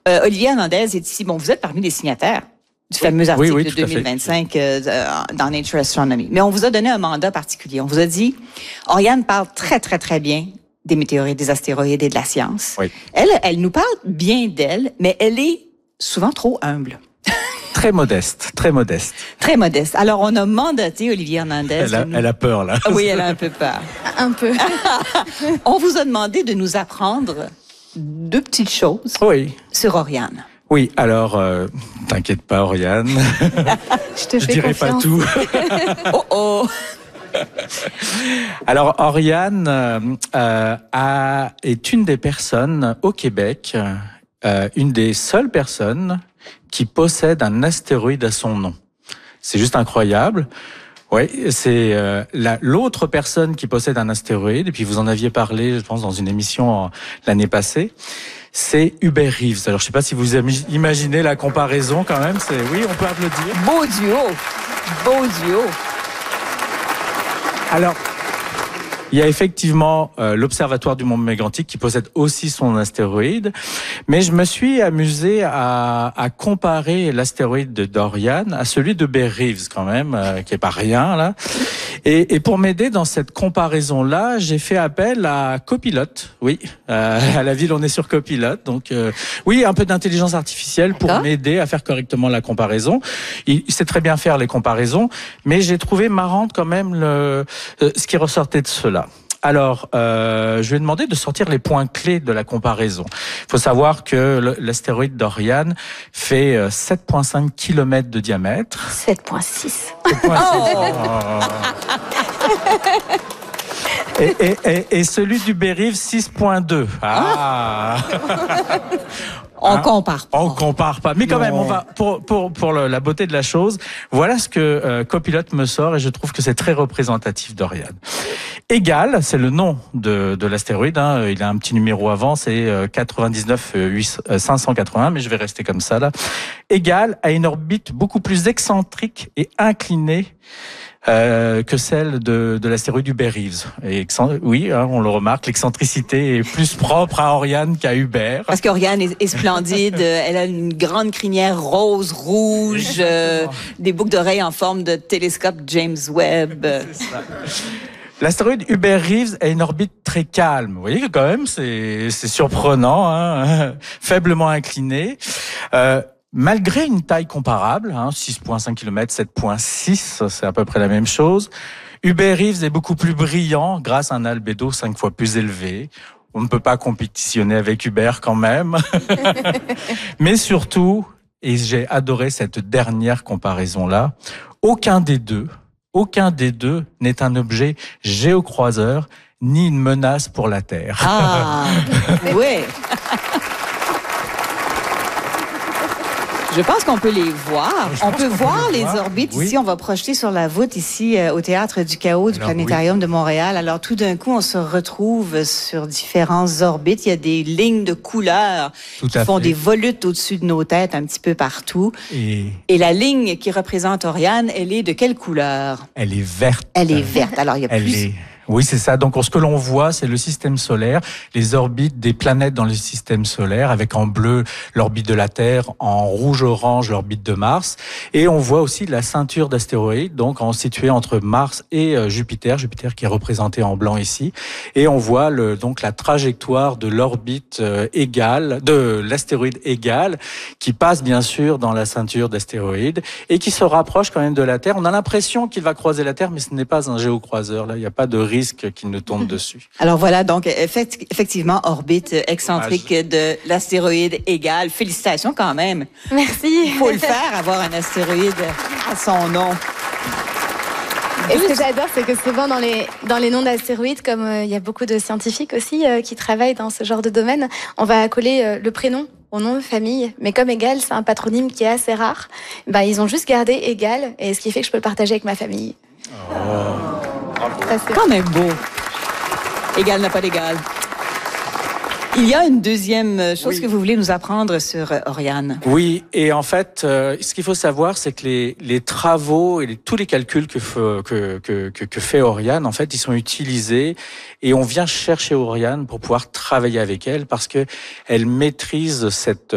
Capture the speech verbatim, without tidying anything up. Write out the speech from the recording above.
Euh, Olivier Hernandez est ici. Bon, vous êtes parmi les signataires du fameux article oui, oui, de deux mille vingt-cinq euh, dans Nature Astronomy. Mais on vous a donné un mandat particulier. On vous a dit, Oriane parle très, très, très bien des météorites, des astéroïdes et de la science. Oui. Elle, elle nous parle bien d'elle, mais elle est souvent trop humble. Très modeste, très modeste. Très modeste. Alors, on a mandaté Olivier Hernandez. Elle a, nous... elle a peur, là. Ah oui, elle a un peu peur. Un peu. On vous a demandé de nous apprendre deux petites choses oui. sur Oriane. Oui, alors, euh, t'inquiète pas, Oriane. Je te Je fais dirai confiance. pas tout. Oh oh! Alors, Oriane euh, a, est une des personnes au Québec, euh, une des seules personnes qui possède un astéroïde à son nom. C'est juste incroyable. Oui, c'est euh, la, l'autre personne qui possède un astéroïde, et puis vous en aviez parlé, je pense, dans une émission euh, l'année passée, c'est Hubert Reeves. Alors, je ne sais pas si vous imaginez la comparaison quand même. C'est, oui, on peut applaudir. Beau duo! Beau duo! Alors, il y a effectivement euh, l'Observatoire du Mont Mégantic qui possède aussi son astéroïde, mais je me suis amusé à, à comparer l'astéroïde de Dorian à celui de Hubert Reeves quand même, euh, qui est pas rien là. Et, et pour m'aider dans cette comparaison-là, j'ai fait appel à Copilote. Oui, euh, à la ville on est sur Copilote, donc euh, oui, un peu d'intelligence artificielle pour D'accord. m'aider à faire correctement la comparaison. Il, il sait très bien faire les comparaisons, mais j'ai trouvé marrante quand même le, euh, ce qui ressortait de cela. Alors, euh, je lui ai demandé de sortir les points clés de la comparaison. Il faut savoir que l'astéroïde d'Oriane fait sept virgule cinq kilomètres de diamètre. sept virgule six. Et, et, et, et celui du Bérive, six virgule deux. Ah. On Hein? compare pas. On compare pas. Mais quand Non. même, on va pour pour pour le, la beauté de la chose. Voilà ce que euh, Copilote me sort et je trouve que c'est très représentatif d'Oriane. Égal, c'est le nom de de l'astéroïde. Hein. Il a un petit numéro avant, c'est euh, quatre-vingt-dix-neuf cinq cent quatre-vingts, mais je vais rester comme ça là. Égal à une orbite beaucoup plus excentrique et inclinée. Euh, que celle de, de l'astéroïde Hubert Reeves. Et oui, hein, on le remarque, l'excentricité est plus propre à Oriane qu'à Hubert. Parce qu'Oriane est, est splendide. Elle a une grande crinière rose, rouge, euh, des boucles d'oreilles en forme de télescope James Webb. C'est ça. L'astéroïde Hubert Reeves a une orbite très calme. Vous voyez que quand même, c'est, c'est surprenant, hein, faiblement incliné. Euh, Malgré une taille comparable, hein, six virgule cinq kilomètres, sept virgule six, c'est à peu près la même chose, Hubert Reeves est beaucoup plus brillant grâce à un albédo cinq fois plus élevé. On ne peut pas compétitionner avec Hubert quand même. Mais surtout, et j'ai adoré cette dernière comparaison-là, aucun des deux, aucun des deux n'est un objet géocroiseur ni une menace pour la Terre. Ah, oui. Je pense qu'on peut les voir. Je On pense peut qu'on voir peut les les voir. orbites Oui. ici. On va projeter sur la voûte ici euh, au Théâtre du Chaos du Alors, Planétarium de Montréal. Alors tout d'un coup, on se retrouve sur différentes orbites. Il y a des lignes de couleurs Tout qui à font fait. des volutes au-dessus de nos têtes un petit peu partout. Et Et la ligne qui représente Oriane, elle est de quelle couleur? elle est verte. Elle est verte. Alors il y a Elle plus... est... Oui, c'est ça. Donc, ce que l'on voit, c'est le système solaire, les orbites des planètes dans le système solaire, avec en bleu l'orbite de la Terre, en rouge-orange l'orbite de Mars. Et on voit aussi la ceinture d'astéroïdes, donc en située entre Mars et euh, Jupiter, Jupiter qui est représenté en blanc ici. Et on voit le, donc la trajectoire de l'orbite euh, égale, de l'astéroïde égale, qui passe bien sûr dans la ceinture d'astéroïdes et qui se rapproche quand même de la Terre. On a l'impression qu'il va croiser la Terre, mais ce n'est pas un géocroiseur. Là, il n'y a pas de risque qu'il ne tombe dessus. Alors voilà, donc effect- effectivement, orbite excentrique de l'astéroïde égale. Félicitations quand même. Merci. Il faut le faire, avoir un astéroïde à son nom. Et ce que j'adore, c'est que souvent dans les, dans les noms d'astéroïdes, comme euh, il y a beaucoup de scientifiques aussi euh, qui travaillent dans ce genre de domaine, on va accoler euh, le prénom au nom de famille. Mais comme Égal, c'est un patronyme qui est assez rare, ben, ils ont juste gardé Égal, et ce qui fait que je peux le partager avec ma famille. Oh. Ça, c'est Quand même beau. Égal n'a pas d'égal. Il y a une deuxième chose Oui. que vous voulez nous apprendre sur euh, Oriane. Oui, et en fait, euh, ce qu'il faut savoir, c'est que les, les travaux et les, tous les calculs que, fe- que, que, que, que fait Oriane, en fait, ils sont utilisés et on vient chercher Oriane pour pouvoir travailler avec elle parce que elle maîtrise cette